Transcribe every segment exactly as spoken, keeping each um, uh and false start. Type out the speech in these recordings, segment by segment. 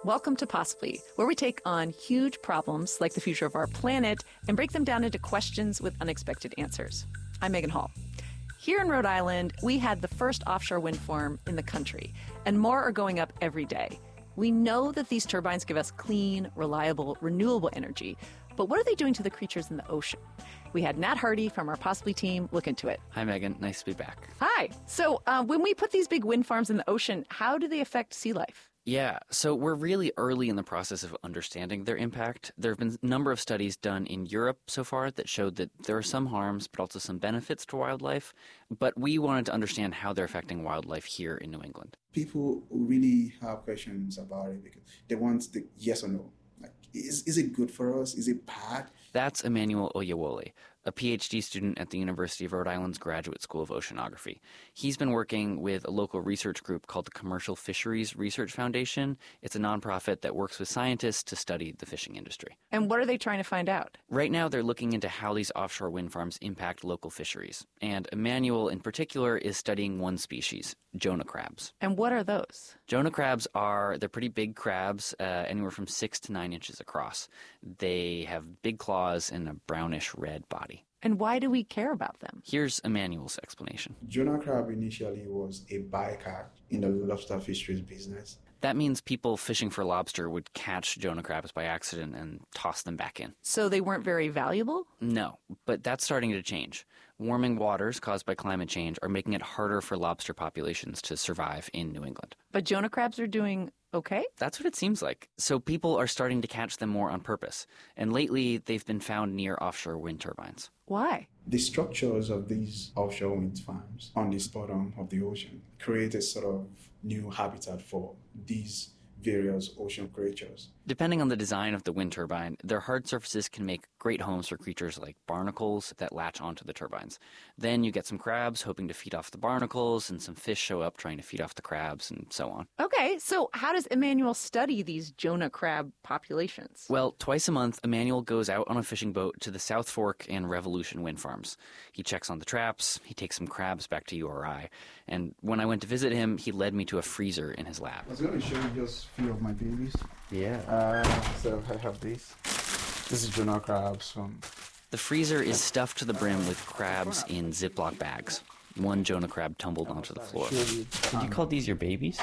Welcome to Possibly, where we take on huge problems like the future of our planet and break them down into questions with unexpected answers. I'm Megan Hall. Here in Rhode Island, we had the first offshore wind farm in the country, and more are going up every day. We know that these turbines give us clean, reliable, renewable energy, but what are they doing to the creatures in the ocean? We had Nat Hardy from our Possibly team look into it. Hi, Megan. Nice to be back. Hi. So uh, when we put these big wind farms in the ocean, how do they affect sea life? Yeah, so we're really early in the process of understanding their impact. There have been a number of studies done in Europe so far that showed that there are some harms, but also some benefits to wildlife. But we wanted to understand how they're affecting wildlife here in New England. People really have questions about it because they want the yes or no. Like, is, is it good for us? Is it bad? That's Emmanuel Oyewole, a P H D student at the University of Rhode Island's Graduate School of Oceanography. He's been working with a local research group called the Commercial Fisheries Research Foundation. It's a nonprofit that works with scientists to study the fishing industry. And what are they trying to find out? Right now, they're looking into how these offshore wind farms impact local fisheries. And Emmanuel, in particular, is studying one species, Jonah crabs. And what are those? Jonah crabs are, they're pretty big crabs, uh, anywhere from six to nine inches across. They have big claws and a brownish red body. And why do we care about them? Here's Emmanuel's explanation. Jonah crab initially was a bycatch in the lobster fisheries business. That means people fishing for lobster would catch Jonah crabs by accident and toss them back in. So they weren't very valuable? No, but that's starting to change. Warming waters caused by climate change are making it harder for lobster populations to survive in New England. But Jonah crabs are doing okay? That's what it seems like. So people are starting to catch them more on purpose. And lately, they've been found near offshore wind turbines. Why? The structures of these offshore wind farms on the bottom of the ocean create a sort of new habitat for these various ocean creatures. Depending on the design of the wind turbine, their hard surfaces can make great homes for creatures like barnacles that latch onto the turbines. Then you get some crabs hoping to feed off the barnacles, and some fish show up trying to feed off the crabs, and so on. Okay, so how does Emmanuel study these Jonah crab populations? Well, twice a month, Emmanuel goes out on a fishing boat to the South Fork and Revolution wind farms. He checks on the traps, he takes some crabs back to U R I, and when I went to visit him, he led me to a freezer in his lab. I was going to show you just a few of my babies. Yeah. Uh, so I have these. This is Jonah crabs from... The freezer is stuffed to the brim with crabs in Ziploc bags. One Jonah crab tumbled onto the floor. Did you call these your babies?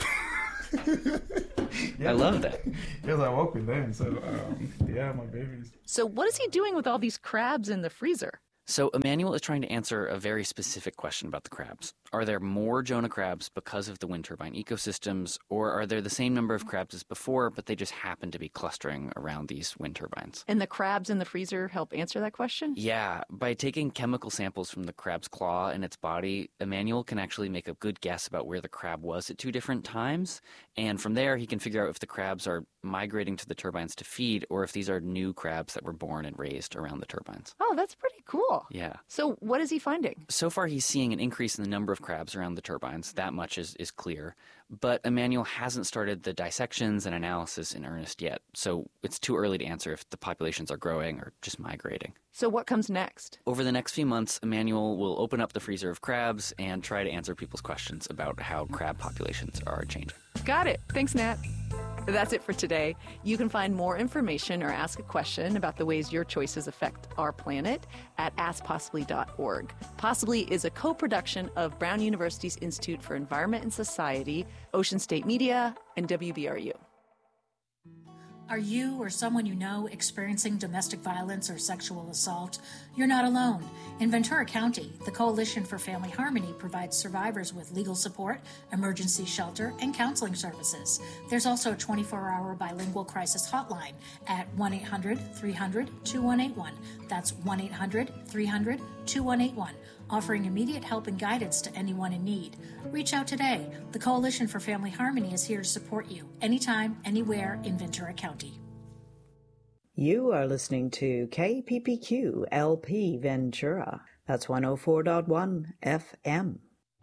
Yeah, I love that. Yes, I work with them, so um, yeah, my babies. So what is he doing with all these crabs in the freezer? So Emmanuel is trying to answer a very specific question about the crabs. Are there more Jonah crabs because of the wind turbine ecosystems, or are there the same number of crabs as before, but they just happen to be clustering around these wind turbines? And the crabs in the freezer help answer that question? Yeah. By taking chemical samples from the crab's claw and its body, Emmanuel can actually make a good guess about where the crab was at two different times. And from there, he can figure out if the crabs are migrating to the turbines to feed, or if these are new crabs that were born and raised around the turbines. Oh, that's pretty cool. Yeah. So what is he finding? So far, he's seeing an increase in the number of crabs around the turbines. That much is, is clear. But Emmanuel hasn't started the dissections and analysis in earnest yet. So it's too early to answer if the populations are growing or just migrating. So what comes next? Over the next few months, Emmanuel will open up the freezer of crabs and try to answer people's questions about how crab populations are changing. Got it. Thanks, Nat. That's it for today. You can find more information or ask a question about the ways your choices affect our planet at ask possibly dot org. Possibly is a co-production of Brown University's Institute for Environment and Society, Ocean State Media, and W B R U. Are you or someone you know experiencing domestic violence or sexual assault? You're not alone. In Ventura County, the Coalition for Family Harmony provides survivors with legal support, emergency shelter, and counseling services. There's also a twenty-four hour bilingual crisis hotline at one eight hundred three hundred two one eight one. That's one eight hundred three hundred two one eight one, offering immediate help and guidance to anyone in need. Reach out today. The Coalition for Family Harmony is here to support you anytime, anywhere in Ventura County. You are listening to K P P Q L P Ventura. That's one oh four point one F M.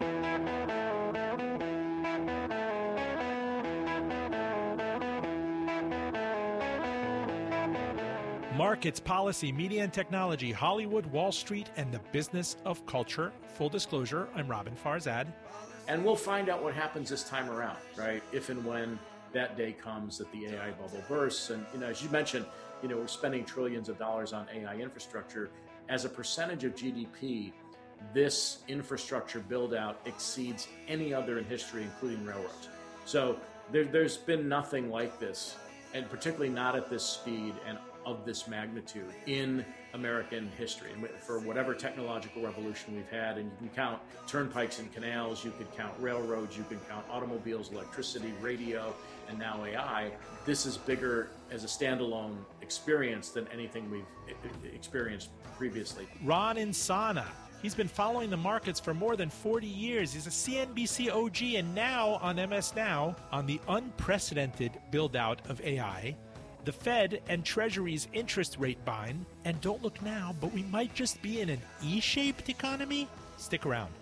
Markets, policy, media and technology, Hollywood, Wall Street, and the business of culture. Full disclosure, I'm Robin Farzad. And we'll find out what happens this time around, right? If and when that day comes that the A I bubble bursts. And, you know, as you mentioned, you know, we're spending trillions of dollars on A I infrastructure. As a percentage of G D P, this infrastructure build out exceeds any other in history, including railroads. So there, there's been nothing like this, and particularly not at this speed and of this magnitude in American history. And for whatever technological revolution we've had, and you can count turnpikes and canals, you could count railroads, you can count automobiles, electricity, radio, and now A I, this is bigger as a standalone experience than anything we've experienced previously. Ron Insana. He's been following the markets for more than forty years. He's a C N B C O G and now on M S Now on the unprecedented build-out of A I, the Fed and Treasury's interest rate bind, and don't look now, but we might just be in an E-shaped economy. Stick around.